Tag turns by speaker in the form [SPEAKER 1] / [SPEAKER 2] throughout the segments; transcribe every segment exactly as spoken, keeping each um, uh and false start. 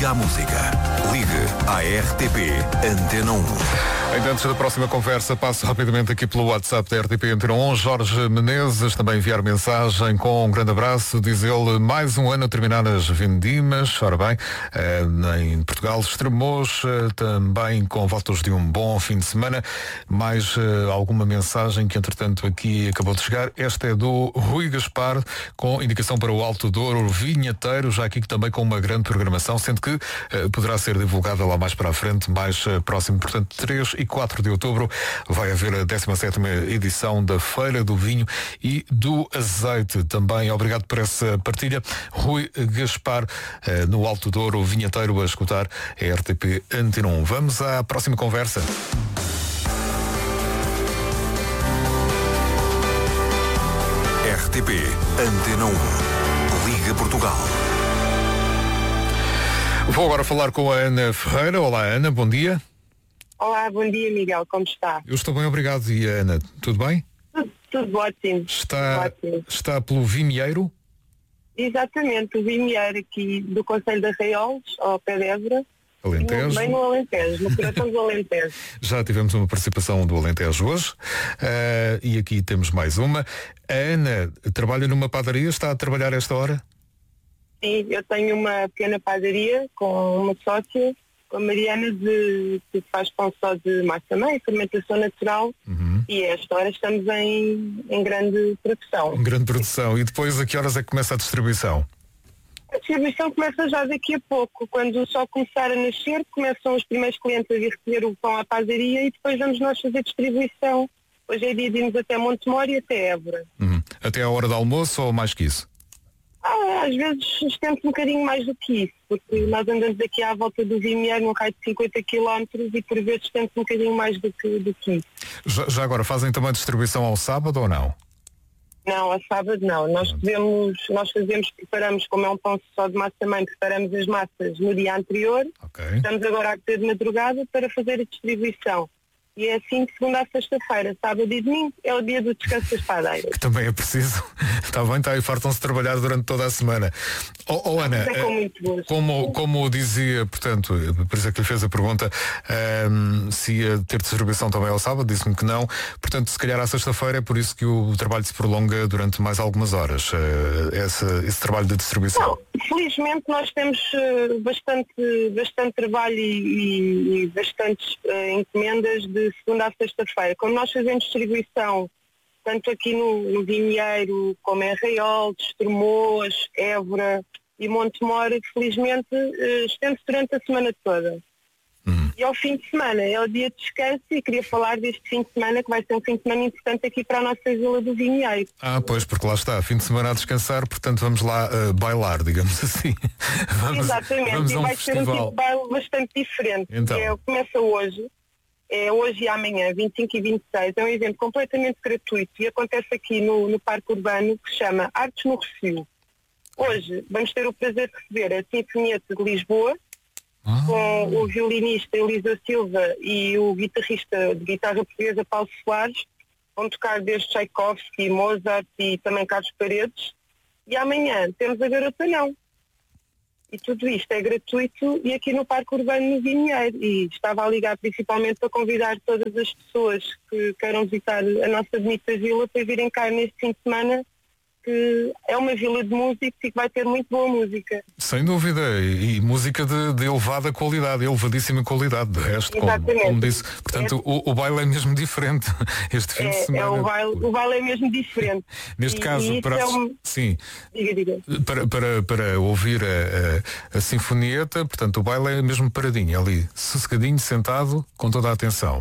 [SPEAKER 1] Liga à música. Ligue à R T P Antena um.
[SPEAKER 2] Ainda antes da próxima conversa, passo rapidamente aqui pelo WhatsApp da R T P Antena um. Jorge Menezes também enviar mensagem com um grande abraço. Diz ele, mais um ano a terminar as vindimas. Ora bem, em Portugal, Estremoz, também com votos de um bom fim de semana. Mais alguma mensagem que entretanto aqui acabou de chegar. Esta é do Rui Gaspar, com indicação para o Alto Douro Vinheteiro, já aqui também com uma grande programação, sendo que uh, poderá ser divulgada lá mais para a frente, mais uh, próximo, portanto, três e quatro de outubro vai haver a décima sétima edição da Feira do Vinho e do Azeite também. Obrigado por essa partilha, Rui Gaspar, uh, no Alto Douro Vinheteiro, a escutar a R T P Antena um. Vamos à próxima conversa.
[SPEAKER 1] R T P Antena um. Liga Portugal.
[SPEAKER 2] Vou agora falar com a Ana Ferreira. Olá, Ana, bom dia.
[SPEAKER 3] Olá, bom dia, Miguel, como está?
[SPEAKER 2] Eu estou bem, obrigado. E a Ana, tudo bem?
[SPEAKER 3] Tudo, tudo ótimo.
[SPEAKER 2] Está,
[SPEAKER 3] tudo ótimo.
[SPEAKER 2] Está pelo Vimieiro?
[SPEAKER 3] Exatamente, o Vimieiro aqui do Conselho de Arraiolos, ao pé de Évora.
[SPEAKER 2] Alentejo.
[SPEAKER 3] Bem no Alentejo, no coração do Alentejo.
[SPEAKER 2] Já tivemos uma participação do Alentejo hoje uh, e aqui temos mais uma. A Ana trabalha numa padaria, está a trabalhar a esta hora?
[SPEAKER 3] Sim, eu tenho uma pequena padaria com uma sócia, com a Mariana, de, que faz pão só de massa mãe, fermentação natural, uhum. E a esta hora estamos em, em grande produção.
[SPEAKER 2] Em grande produção. E depois a que horas é que começa a distribuição?
[SPEAKER 3] A distribuição começa já daqui a pouco. Quando o sol começar a nascer, começam os primeiros clientes a vir recolher o pão à padaria e depois vamos nós fazer distribuição. Hoje é dia de irmos até Montemor e até Évora.
[SPEAKER 2] Uhum. Até a hora do almoço ou mais que isso?
[SPEAKER 3] Ah, às vezes estamos um bocadinho mais do que isso, porque nós andamos aqui à volta do Vimieiro num raio de cinquenta quilómetros e por vezes estamos um bocadinho mais do que, do que isso.
[SPEAKER 2] Já, já agora, fazem também distribuição ao sábado ou não?
[SPEAKER 3] Não, a sábado não. Nós podemos, nós fazemos, preparamos, como é um pão só de massa mãe, preparamos as massas no dia anterior.
[SPEAKER 2] Okay.
[SPEAKER 3] Estamos agora a ter de madrugada para fazer a distribuição. E é assim de segunda a sexta-feira, sábado e domingo, é o dia do descanso das padeiras.
[SPEAKER 2] Que também é preciso. Está bem, está aí, fartam-se trabalhar durante toda a semana. Oh, oh Ana,
[SPEAKER 3] é com muito gosto.
[SPEAKER 2] como, como dizia, portanto, por isso é que lhe fez a pergunta, um, se ia ter distribuição também ao sábado, disse-me que não. Portanto, se calhar à sexta-feira é por isso que o trabalho se prolonga durante mais algumas horas, uh, esse, esse trabalho de distribuição.
[SPEAKER 3] Não, felizmente nós temos uh, bastante, bastante trabalho e, e, e bastantes uh, encomendas de segunda a sexta-feira. Como nós fazemos distribuição tanto aqui no, no Vinheiro, como em Arraiolos, Estremoz, Évora e Montemor, felizmente uh, estamos durante a semana toda. Uhum. E ao fim de semana é o dia de descanso e queria falar deste fim de semana que vai ser um fim de semana importante aqui para a nossa Vila do Vinheiro.
[SPEAKER 2] Ah, pois, porque lá está, fim de semana a descansar, portanto vamos lá uh, bailar, digamos assim.
[SPEAKER 3] vamos, Exatamente,
[SPEAKER 2] vamos
[SPEAKER 3] e
[SPEAKER 2] um
[SPEAKER 3] vai
[SPEAKER 2] festival.
[SPEAKER 3] ser um tipo de baile bastante diferente.
[SPEAKER 2] Então.
[SPEAKER 3] É, começa hoje, é hoje e amanhã, vinte e cinco e vinte e seis, é um evento completamente gratuito e acontece aqui no, no Parque Urbano, que se chama Artes no Recio. Hoje vamos ter o prazer de receber a Sinfonieta de Lisboa, ah. com o violinista Elisa Silva e o guitarrista de guitarra portuguesa Paulo Soares. Vão tocar desde Tchaikovsky, Mozart e também Carlos Paredes. E amanhã temos a Garota Não. E tudo isto é gratuito e aqui no Parque Urbano no Vinheiro. E estava a ligar principalmente para convidar todas as pessoas que queiram visitar a nossa bonita vila para virem cá neste fim de semana, que é uma vila de músicos e que vai ter muito boa música.
[SPEAKER 2] Sem dúvida, e, e música de, de elevada qualidade, elevadíssima qualidade, de resto, como, como disse. Portanto, é, o, o baile é mesmo diferente este fim
[SPEAKER 3] é,
[SPEAKER 2] de semana.
[SPEAKER 3] É, o baile, o baile é mesmo diferente.
[SPEAKER 2] Neste
[SPEAKER 3] e,
[SPEAKER 2] caso,
[SPEAKER 3] e
[SPEAKER 2] para,
[SPEAKER 3] é um...
[SPEAKER 2] sim,
[SPEAKER 3] diga, diga.
[SPEAKER 2] Para, para, para ouvir a, a, a sinfonieta, portanto, o baile é mesmo paradinho, ali, sossegadinho, sentado, com toda a atenção.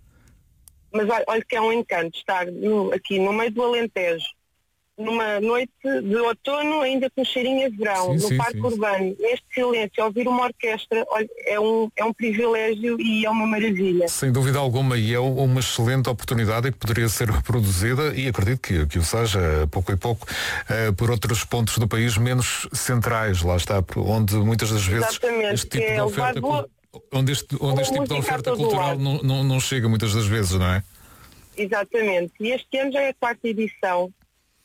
[SPEAKER 3] Mas olha, olha que é um encanto estar no, aqui no meio do Alentejo, numa noite de outono, ainda com cheirinho a verão,
[SPEAKER 2] sim,
[SPEAKER 3] no
[SPEAKER 2] sim,
[SPEAKER 3] Parque
[SPEAKER 2] sim.
[SPEAKER 3] Urbano, neste silêncio, ouvir uma orquestra, olha, é um, é um privilégio e é uma maravilha.
[SPEAKER 2] Sem dúvida alguma, e é uma excelente oportunidade que poderia ser reproduzida, e acredito que, que o seja, pouco a pouco, uh, por outros pontos do país menos centrais, lá está, onde muitas das vezes
[SPEAKER 3] Exatamente,
[SPEAKER 2] este tipo
[SPEAKER 3] é
[SPEAKER 2] de oferta,
[SPEAKER 3] boa,
[SPEAKER 2] onde este, onde este tipo de oferta cultural não, não, não chega muitas das vezes, não é?
[SPEAKER 3] Exatamente, e este ano já é a quarta edição.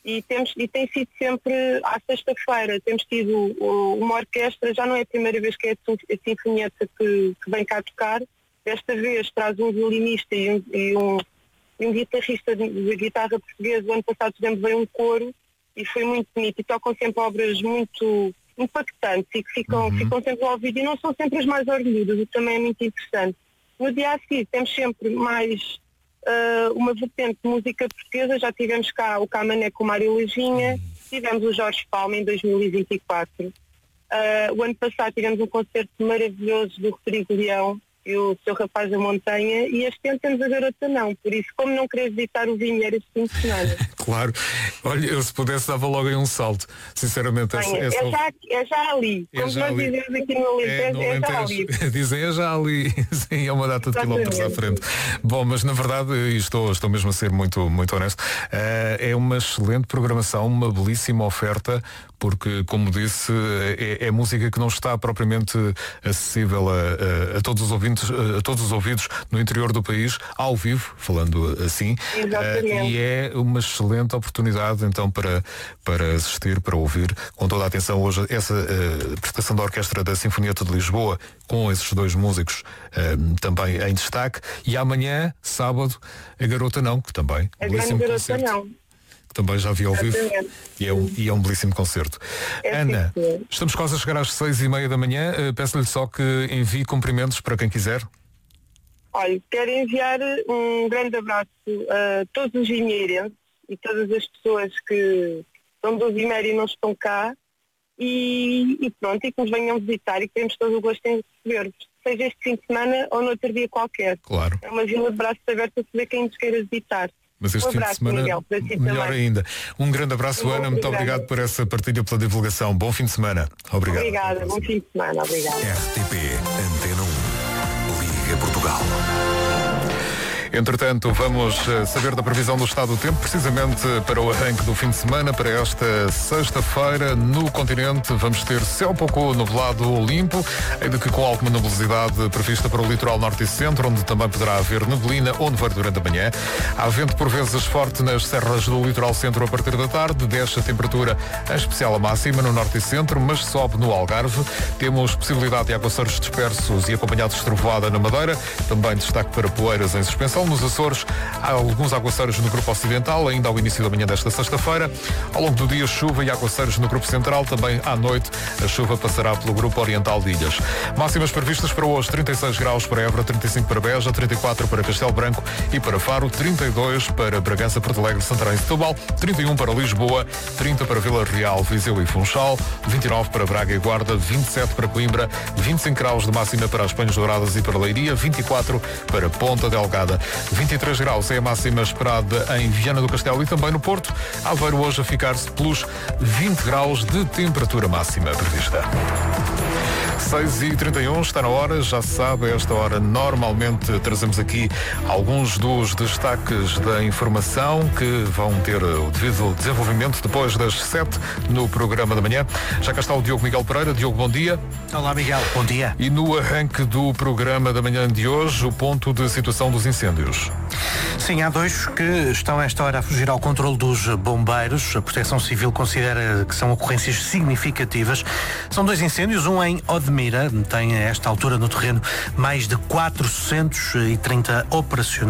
[SPEAKER 3] E, temos, e tem sido sempre à sexta-feira, temos tido uh, uma orquestra, já não é a primeira vez que é a Sinfonieta que, que vem cá tocar, desta vez traz um violinista e um, e um, e um guitarrista de, de guitarra portuguesa. O ano passado, por exemplo, veio um coro e foi muito bonito, e tocam sempre obras muito impactantes e que ficam, uhum. ficam sempre ao ouvido e não são sempre as mais orgulhosas, o que também é muito interessante. No dia a seguir temos sempre mais uh, uma vertente de música portuguesa. Já tivemos cá o Camané com o Mário Lajinha, tivemos o Jorge Palma em dois mil e vinte e quatro. Uh, o ano passado tivemos um concerto maravilhoso do Rodrigo Leão e o Seu Rapaz da Montanha, e este ano temos a Garota Não. Por isso, como não querer visitar o Vinheiro este fim de semana?
[SPEAKER 2] Claro. Olha, eu se pudesse dava logo em um salto. Sinceramente,
[SPEAKER 3] Bem,
[SPEAKER 2] essa,
[SPEAKER 3] é, já, é já ali.
[SPEAKER 2] É
[SPEAKER 3] como
[SPEAKER 2] já
[SPEAKER 3] nós
[SPEAKER 2] ali.
[SPEAKER 3] dizemos aqui no Alentejo,
[SPEAKER 2] É, no
[SPEAKER 3] é já ali.
[SPEAKER 2] Alentejo. Dizem, é já ali. Sim, é uma data de
[SPEAKER 3] Exatamente.
[SPEAKER 2] quilómetros à frente. Bom, mas na verdade, e estou, estou mesmo a ser muito, muito honesto, uh, é uma excelente programação, uma belíssima oferta, porque, como disse, é, é música que não está propriamente acessível a, a, a todos os ouvintes, a todos os ouvidos no interior do país, ao vivo, falando assim.
[SPEAKER 3] Exatamente.
[SPEAKER 2] Uh, e é uma excelente oportunidade, então, para, para assistir, para ouvir com toda a atenção hoje essa uh, prestação da Orquestra da Sinfonieta de Lisboa, com esses dois músicos uh, também em destaque. E amanhã, sábado, a Garota Não, que também
[SPEAKER 3] A
[SPEAKER 2] um
[SPEAKER 3] grande
[SPEAKER 2] belíssimo
[SPEAKER 3] Garota
[SPEAKER 2] concerto,
[SPEAKER 3] Não.
[SPEAKER 2] que também já vi ao vivo, e é, um, e é um belíssimo concerto.
[SPEAKER 3] É
[SPEAKER 2] Ana,
[SPEAKER 3] sim,
[SPEAKER 2] estamos quase a chegar às seis e meia da manhã. Uh, peço-lhe só que envie cumprimentos para quem quiser.
[SPEAKER 3] Olha, quero enviar um grande abraço a todos os vinheirenses e todas as pessoas que estão do Vimeiro e não estão cá, e, e pronto, e que nos venham visitar, e que temos todo o gosto em receber-vos, seja este fim de semana ou no outro dia qualquer.
[SPEAKER 2] Claro.
[SPEAKER 3] É uma vila de braços abertos a saber quem nos queira visitar.
[SPEAKER 2] Mas este
[SPEAKER 3] Um
[SPEAKER 2] fim de
[SPEAKER 3] abraço,
[SPEAKER 2] semana,
[SPEAKER 3] Miguel, para si
[SPEAKER 2] melhor
[SPEAKER 3] também.
[SPEAKER 2] ainda. Um grande abraço,
[SPEAKER 3] Um
[SPEAKER 2] Ana.
[SPEAKER 3] bom
[SPEAKER 2] Muito
[SPEAKER 3] programa.
[SPEAKER 2] obrigado por essa partilha, pela divulgação. Bom fim de semana. Obrigado.
[SPEAKER 3] Obrigada, bom fim de semana, obrigada.
[SPEAKER 1] R T P Antena um. Liga Portugal.
[SPEAKER 2] Entretanto, vamos uh, saber da previsão do estado do tempo, precisamente para o arranque do fim de semana, para esta sexta-feira. No continente vamos ter céu pouco nublado ou limpo, ainda que com alguma nebulosidade prevista para o litoral norte e centro, onde também poderá haver neblina ou nevoeiro durante a manhã. Há vento por vezes forte nas serras do litoral centro a partir da tarde, desce a temperatura, em especial a máxima no norte e centro, mas sobe no Algarve. Temos possibilidade de aguaceiros dispersos e acompanhados de trovoada na Madeira, também destaque para poeiras em suspensão. Nos Açores há alguns aguaceiros no grupo ocidental, ainda ao início da manhã desta sexta-feira. Ao longo do dia, chuva e aguaceiros no grupo central. Também à noite, a chuva passará pelo grupo oriental de ilhas. Máximas previstas para hoje: trinta e seis graus para Évora, trinta e cinco para Beja, trinta e quatro para Castelo Branco e para Faro, trinta e dois para Bragança, Porto Alegre, Santarém e Setúbal, trinta e um para Lisboa, trinta para Vila Real, Viseu e Funchal, vinte e nove para Braga e Guarda, vinte e sete para Coimbra, vinte e cinco graus de máxima para as Penhas Douradas e para Leiria, vinte e quatro para Ponta Delgada. vinte e três graus é a máxima esperada em Viana do Castelo e também no Porto. Aveiro hoje a ficar-se pelos vinte graus de temperatura máxima prevista. seis e trinta e um, está na hora, já se sabe, a esta hora normalmente trazemos aqui alguns dos destaques da informação que vão ter o devido desenvolvimento depois das sete no programa da manhã. Já cá está o Diogo Miguel Pereira. Diogo, bom dia.
[SPEAKER 4] Olá, Miguel, bom dia.
[SPEAKER 2] E no arranque do programa da manhã de hoje, o ponto de situação dos incêndios.
[SPEAKER 4] Sim, há dois que estão a esta hora a fugir ao controle dos bombeiros. A Proteção Civil considera que são ocorrências significativas. São dois incêndios, um em Odmira, tem a esta altura no terreno mais de quatrocentos e trinta operacionais.